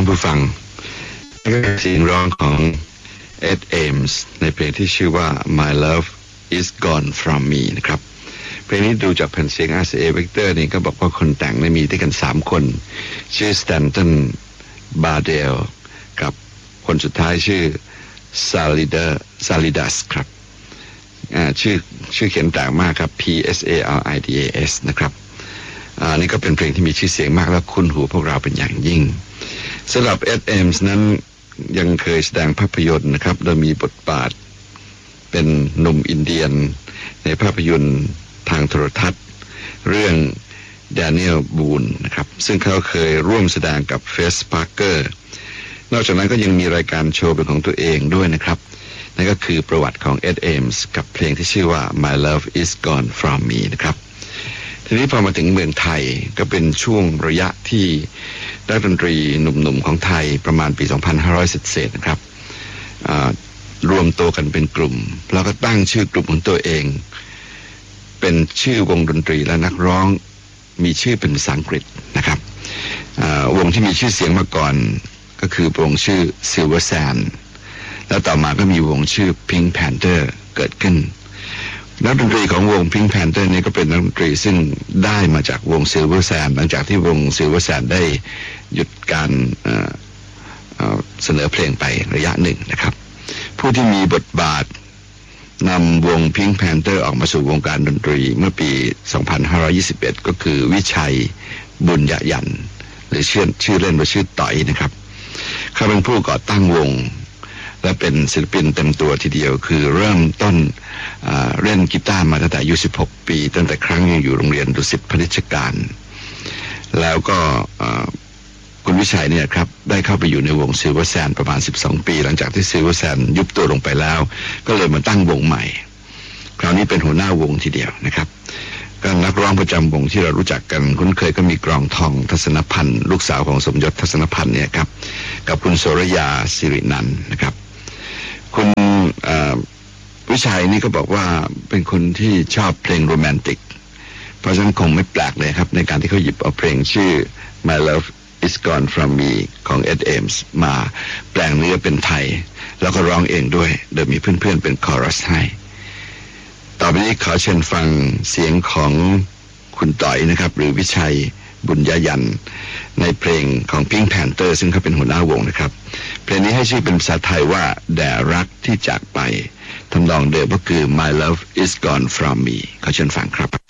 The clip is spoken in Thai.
านผู้ฟังนี่ก็เป็นเสียงร้องของเอ็ดเอมส์ในเพลงที่ชื่อว่า My Love Is Gone From Me นะครับเพลงนี้ดูจากแผ่นเสียง RCA Victor นี่ก็บอกว่าคนแต่งมีด้วยกัน3คนชื่อสแตนตันบาร์เดลกับคนสุดท้ายชื่อซาลิดัสครับชื่อเขียนต่างมากครับ PSALIDAS นะครับนี่ก็เป็นเพลงที่มีชื่อเสียงมากและคุ้นหูพวกเราเป็นอย่างยิ่งสำหรับเอ็ดเอมส์นั้นยังเคยแสดงภาพยนตร์นะครับโดยมีบทบาทเป็นหนุ่มอินเดียนในภาพยนตร์ทางโทรทัศน์เรื่อง Daniel Boone นะครับซึ่งเขาเคยร่วมแสดงกับเฟสพาร์เกอร์นอกจากนั้นก็ยังมีรายการโชว์เป็นของตัวเองด้วยนะครับนั่นก็คือประวัติของเอ็ดเอมส์กับเพลงที่ชื่อว่า My Love Is Gone From Me นะครับทีนี้พอมาถึงเมืองไทยก็เป็นช่วงระยะที่นักดนตรีหนุ่มๆของไทยประมาณปี 2500 เศษๆนะครับรวมตัวกันเป็นกลุ่มแล้วก็ตั้งชื่อกลุ่มของตัวเองเป็นชื่อวงดนตรีและนักร้องมีชื่อเป็นภาษาอังกฤษนะครับวงที่มีชื่อเสียงมาก่อนก็คือวงชื่อ Silver Sand แล้วต่อมาก็มีวงชื่อ Pink Panther เกิดขึ้นนักดนตรีของวง Pink Panther นี่ก็เป็นนักดนตรีซึ่งได้มาจากวง Silver Sand หลังจากที่วง Silver Sand ได้หยุดการเสนอเพลงไประยะหนึ่งนะครับผู้ที่มีบทบาทนำวง Pink Panther ออกมาสู่วงการดนตรีเมื่อปี 2521 ก็คือวิชัยบุญญยันต์หรือชื่อเล่นว่าชื่อต่อยนะครับเขาเป็นผู้ก่อตั้งวงและเป็นศิลปินเต็มตัวทีเดียวคือเริ่มต้นเล่นกีตาร์มาตั้งแต่อายุ16 ปีตั้งแต่ครั้งยังอยู่โรงเรียนดุสิตพนิชการแล้วก็คุณวิชัยเนี่ยครับได้เข้าไปอยู่ในวง Silver Sand ประมาณ12 ปีหลังจากที่ Silver Sand ยุบตัวลงไปแล้วก็เลยมาตั้งวงใหม่คราวนี้เป็นหัวหน้าวงทีเดียวนะครับก็นักร้องประจำวงที่เรารู้จักกันคุ้นเคยก็มีกรองทองทัศนพันธ์ลูกสาวของสมยศทัศนพันธ์เนี่ยครับกับคุณโสรยาสิรินันท์นะครับคุณวิชัยนี่ก็บอกว่าเป็นคนที่ชอบเพลงโรแมนติกเพราะฉะนั้นคงไม่แปลกเลยครับในการที่เขาหยิบเอาเพลงชื่อ My Love Is Gone From Me ของ Ed Ames มาแปลงเนื้อเป็นไทยแล้วก็ร้องเองด้วยโดยมีเพื่อนๆเป็นคอรัสให้ต่อไปนี้ขอเชิญฟังเสียงของคุณต่อยนะครับหรือวิชัยบุญญยันต์ในเพลงของ Pink Panther ซึ่งเขาเป็นหัวหน้าวงนะครับเพลงนี้ให้ชื่อเป็นภาษาไทยว่าแด่รักที่จากไปทำนองเดิมก็คือ My Love Is Gone From Me ขอเชิญฟังครับ